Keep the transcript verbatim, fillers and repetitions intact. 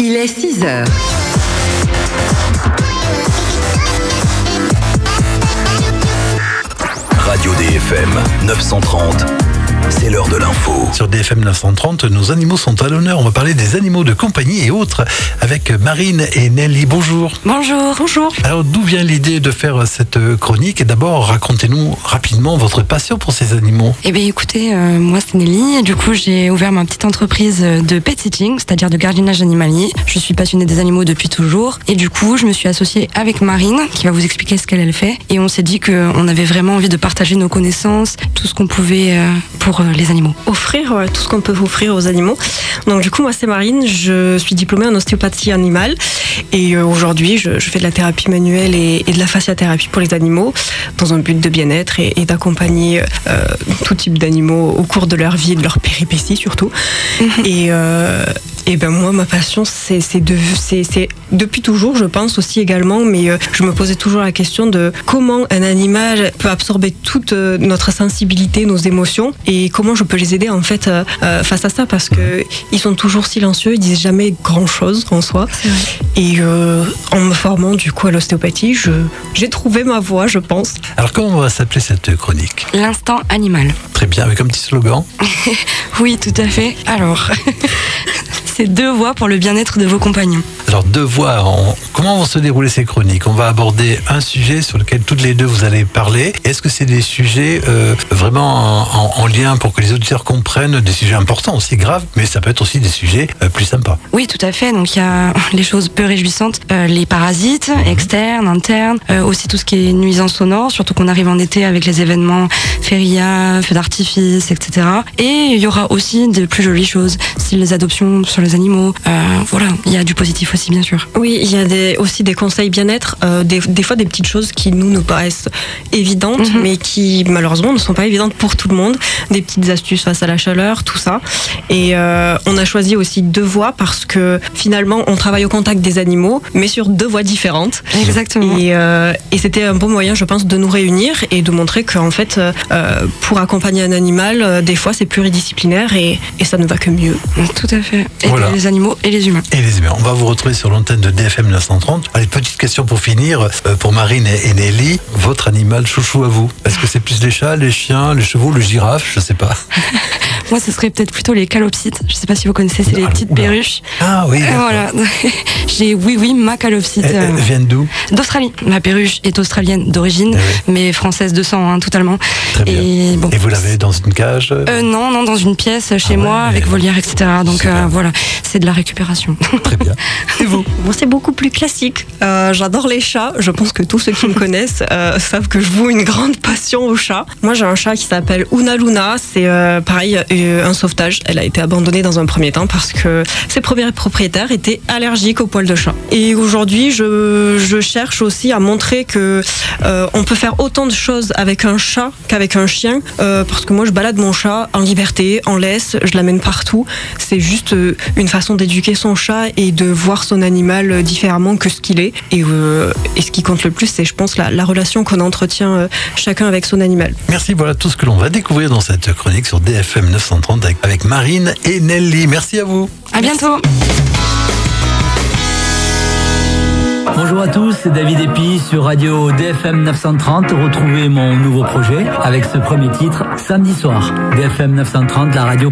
Il est six heures. Radio D F M neuf cent trente, c'est l'heure de l'info. Sur D F M neuf cent trente, nos animaux sont à l'honneur. On va parler des animaux de compagnie et autres avec Marine et Nelly. Bonjour. Bonjour. Bonjour. Alors, d'où vient l'idée de faire cette chronique? Et d'abord, racontez-nous rapidement votre passion pour ces animaux. Eh bien, écoutez, euh, moi c'est Nelly. Et du coup, j'ai ouvert ma petite entreprise de pet sitting, c'est-à-dire de gardiennage animalier. Je suis passionnée des animaux depuis toujours. Et du coup, je me suis associée avec Marine, qui va vous expliquer ce qu'elle elle fait. Et on s'est dit qu'on avait vraiment envie de partager nos connaissances, tout ce qu'on pouvait euh, pour euh, les animaux. Offrir ouais, tout ce qu'on peut offrir aux animaux. Donc du coup, moi c'est Marine, je suis diplômée en ostéopathie animale et euh, aujourd'hui je, je fais de la thérapie manuelle et, et de la fasciathérapie pour les animaux dans un but de bien-être et, et d'accompagner euh, tout type d'animaux au cours de leur vie et de leur péripéties surtout. Mm-hmm. Et euh, Et ben moi, ma passion, c'est, c'est, de, c'est, c'est depuis toujours, je pense aussi également, mais euh, je me posais toujours la question de comment un animal peut absorber toute euh, notre sensibilité, nos émotions, et comment je peux les aider en fait euh, euh, face à ça, parce que ils sont toujours silencieux, ils disent jamais grand chose en soi. Et euh, en me formant du coup à l'ostéopathie, je, j'ai trouvé ma voie, je pense. Alors comment va s'appeler cette chronique? L'instant animal. Très bien, avec un petit slogan. Oui, tout à fait. Alors. C'est deux voix pour le bien-être de vos compagnons. Alors deux voix, on... comment vont se dérouler ces chroniques? On va aborder un sujet sur lequel toutes les deux vous allez parler. Est-ce que c'est des sujets euh, vraiment en, en, en lien pour que les auditeurs comprennent, des sujets importants aussi graves, mais ça peut être aussi des sujets euh, plus sympas? Oui, tout à fait. Donc il y a les choses peu réjouissantes, euh, les parasites mmh. externes, internes, euh, aussi tout ce qui est nuisance sonore, surtout qu'on arrive en été avec les événements feria, feux d'artifice, et cetera. Et il y aura aussi de plus jolies choses, si les adoptions sur les animaux, euh, voilà, il y a du positif aussi bien sûr. Oui, il y a des, aussi des conseils bien-être, euh, des, des fois des petites choses qui nous nous paraissent évidentes, mm-hmm. mais qui malheureusement ne sont pas évidentes pour tout le monde, des petites astuces face à la chaleur, tout ça. Et euh, on a choisi aussi deux voies parce que finalement on travaille au contact des animaux, mais sur deux voies différentes. Exactement. Et, euh, et c'était un bon moyen, je pense, de nous réunir et de montrer qu'en fait, euh, pour accompagner un animal, euh, des fois c'est pluridisciplinaire et, et ça ne va que mieux. Tout à fait. Et voilà. Les animaux et les humains. Et les humains. On va vous retrouver sur l'antenne de D F M neuf cent trente. Allez, petite question pour finir, euh, pour Marine et, et Nelly. Votre animal chouchou à vous? Est-ce que c'est plus les chats, les chiens, les chevaux, le girafe? Je sais pas. Moi, ce serait peut-être plutôt les calopsites. Je sais pas si vous connaissez, c'est les ah, petites oula. perruches. Ah oui. Euh, voilà. J'ai oui, oui, ma calopsite. Elle, elle vient d'où? D'Australie. Ma perruche est australienne d'origine, eh oui. mais française de sang, hein, totalement. Très bien. Et, bon, et vous l'avez dans une cage? euh, Non, non, dans une pièce chez ah, moi, ouais, avec volière, et cetera. Donc euh, voilà, c'est de la récupération. Très bien. Et vous? Moi, c'est beaucoup plus classique. Euh, j'adore les chats. Je pense que tous ceux qui me connaissent euh, savent que je voue une grande passion aux chats. Moi, j'ai un chat qui s'appelle Una Luna. C'est euh, pareil, euh, un sauvetage. Elle a été abandonnée dans un premier temps parce que ses premiers propriétaires étaient allergiques aux poils de chat. Et aujourd'hui, je, je cherche aussi à montrer que euh, on peut faire autant de choses avec un chat qu'avec un chien. Euh, parce que moi, je balade mon chat en liberté, en laisse. Je l'amène partout. C'est juste euh, une façon d'éduquer son chat et de voir son animal différemment que ce qu'il est. Et, euh, et ce qui compte le plus, c'est, je pense, la, la relation qu'on entretient euh, chacun avec son animal. Merci, voilà tout ce que l'on va découvrir dans cette chronique sur D F M neuf cent trente avec, avec Marine et Nelly. Merci à vous. À bientôt. Bonjour à tous, c'est David Epi sur Radio D F M neuf cent trente. Retrouvez mon nouveau projet avec ce premier titre samedi soir. D F M neuf cent trente, la radio